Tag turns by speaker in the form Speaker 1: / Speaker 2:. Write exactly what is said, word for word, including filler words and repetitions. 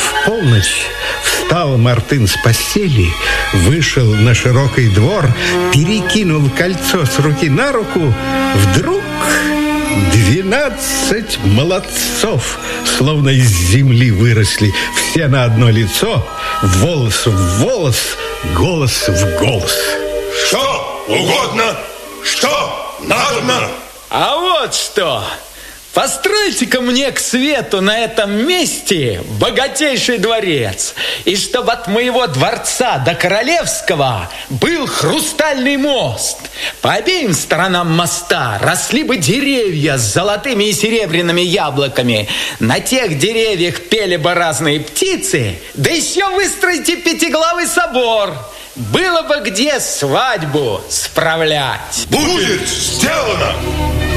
Speaker 1: в полночь встал Мартын с постели, вышел на широкий двор, перекинул кольцо с руки на руку. Вдруг двенадцать молодцов, словно из земли выросли, все на одно лицо, волос в волос, голос в голос.
Speaker 2: Что угодно, что надобно.
Speaker 3: А вот что! Постройте-ка мне к свету на этом месте богатейший дворец, и чтоб от моего дворца до Королевского был хрустальный мост. По обеим сторонам моста росли бы деревья с золотыми и серебряными яблоками. На тех деревьях пели бы разные птицы, да еще выстройте пятиглавый собор. Было бы где свадьбу справлять.
Speaker 2: Будет сделано!